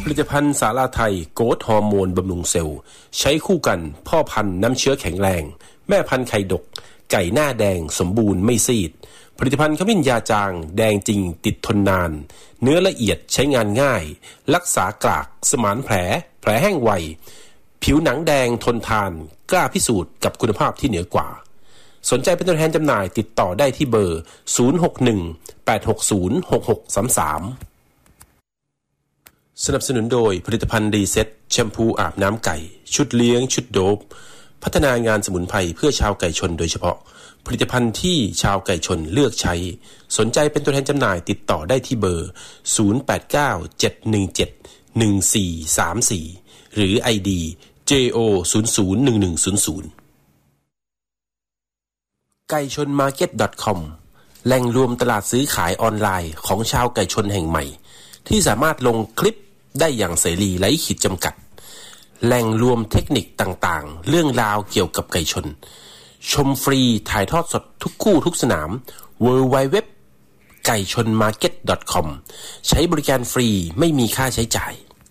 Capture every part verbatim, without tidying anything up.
ผลิตภัณฑ์สาลาไทยโกรทฮอร์โมนบำรุงเซลล์ใช้คู่กันพ่อพันธุ์น้ำเชื้อแข็งแรงแม่พันธุ์ไข่ดกไก่หน้าแดงสมบูรณ์ไม่ซีดผลิตภัณฑ์ขมิ้นยาจางแดงจริงติดทนนานเนื้อละเอียดใช้งานง่ายรักษากรากสมานแผลแผลแห้งไวผิวหนังแดงทนทานกล้าพิสูจน์กับคุณภาพที่เหนือกว่าสนใจเป็นตัวแทนจำหน่ายติดต่อได้ที่เบอร์ศูนย์ หก หนึ่ง แปด หก ศูนย์ หก หก สาม สามสนับสนุนโดยผลิตภัณฑ์ดีเซ็ตแชมพูอาบน้ำไก่ชุดเลี้ยงชุดโดบพัฒนางานสมุนไพรเพื่อชาวไก่ชนโดยเฉพาะผลิตภัณฑ์ที่ชาวไก่ชนเลือกใช้สนใจเป็นตัวแทนจำหน่ายติดต่อได้ที่เบอร์ศูนย์ แปด เก้า เจ็ด หนึ่ง เจ็ด หนึ่ง สี่ สาม สี่หรือ ไอ ดี เจ โอ ศูนย์ ศูนย์ หนึ่ง หนึ่ง ศูนย์ ศูนย์ ไก่ชนมาร์เก็ต ดอท คอม แหล่งรวมตลาดซื้อขายออนไลน์ของชาวไก่ชนแห่งใหม่ที่สามารถลงคลิปได้อย่างเสรีไร้ขีดจำกัดแหล่งรวมเทคนิคต่างๆเรื่องราวเกี่ยวกับไก่ชนชมฟรีถ่ายทอดสดทุกคู่ทุกสนาม ดับเบิลยู ดับเบิลยู ดับเบิลยู ดับเบิลยู ดอท ไก่ชนมาร์เก็ต ดอท คอม ใช้บริการฟรีไม่มีค่าใช้จ่าย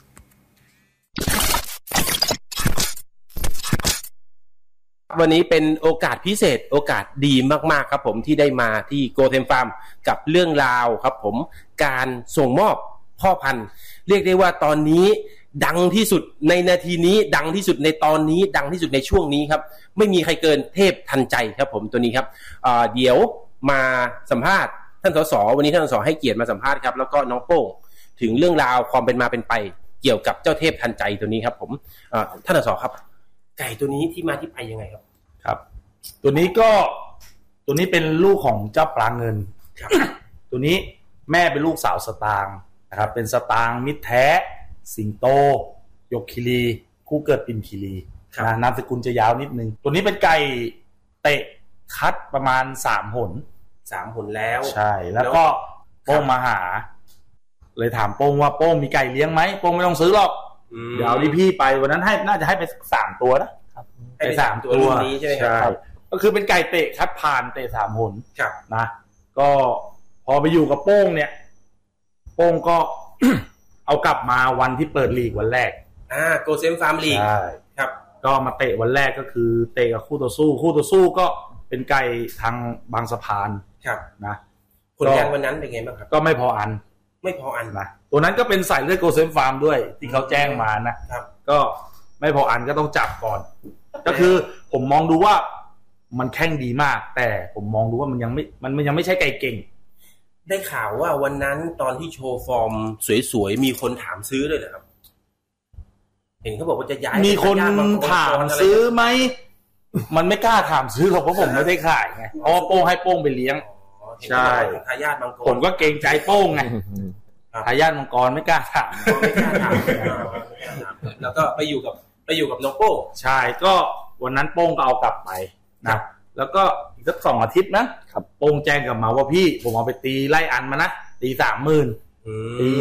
วันนี้เป็นโอกาสพิเศษโอกาสดีมากๆครับผมที่ได้มาที่โกเทมฟาร์มกับเรื่องราวครับผมการส่งมอบพ่อพันธุ์เรียกได้ว่าตอนนี้ดังที่สุดในนาทีนี้ดังที่สุดในตอนนี้ดังที่สุดในช่วงนี้ครับไม่มีใครเกินเทพทันใจครับผมตัวนี้ครับเอ่อเดี๋ยวมาสัมภาษณ์ท่านสสวันนี้ท่านสสให้เกียรติมาสัมภาษณ์ครับแล้วก็น้องโป้งถึงเรื่องราวความเป็นมาเป็นไปเกี่ยวกับเจ้าเทพทันใจตัวนี้ครับผมเอ่อท่านสสครับไก่ตัวนี้ที่มาที่ไปยังไงครับครับตัวนี้ก็ตัวนี้เป็นลูกของเจ้าปลาเงินครับ ตัวนี้แม่เป็นลูกสาวสตางค์นะครับเป็นสตางค์มิตรแท้สิงโตยกคีรีคู่เกิดปิ่นคีรีนะนามสกุลจะยาวนิดนึงตัวนี้เป็นไก่เตะคัดประมาณสามหนสามหนแล้วใช่แล้วก็โป้งมาหาเลยถามโป้งว่าโป้งมีไก่เลี้ยงไหมโป้งไม่ต้องซื้อหรอกเดี๋ยวที่พี่ไปวันนั้นให้น่าจะให้ไปสามตัวนะไก่สามตัวนี้ใช่ไหมครับก็คือเป็นไก่เตะคัดผ่านเตะสามหนนะก็พอไปอยู่กับโป้งเนี่ยโป้งก็ เอากลับมาวันที่เปิดลีกวันแรกอ่าโกเซมฟาร์มลีกใช่ครับก็มาเตะวันแรกก็คือเตะกับคู่ต่อสู้คู่ต่อสู้ก็เป็นไก่ทางบางสะพานครับนะผลงานวันนั้นเป็นไงบ้างครับก็ไม่พออันไม่พออันนะตัวนั้นก็เป็นสายเลือดโกเซมฟาร์มด้วยที่เขาแจ้งมานะครับก็ไม่พออันก็ต้องจับก่อนก็คือผมมองดูว่ามันแข้งดีมากแต่ผมมองดูว่ามันยังไม่มันยังไม่ใช่ไก่เก่งได้ข่าวว่าวันนั้นตอนที่โชว์ฟอร์มสวยๆมีคนถามซื้อด้วยเหรอครับเห็นเขาบอกว่าจะย้ายมีคนถามซื้อไหมมันไม่กล้าถามซื้อหรอกเพราะผมไม่ได้ขายไงเพราะว่าโป้งให้โป้งไปเลี้ยงใช่ทายาทมังกรผมก็เกรงใจโป้งไงทายาทมังกรไม่กล้าถามไม่กล้าถามแล้วก็ไปอยู่กับไปอยู่กับน้องโป้งใช่ก็วันนั้นโป้งก็เอากลับไปนะแล้วก็อีกสักสองอาทิตย์นะครับโป้งแจ้งกลับมาว่าพี่ผมเอาไปตีไล่อันมานะตีสามหมื่นตี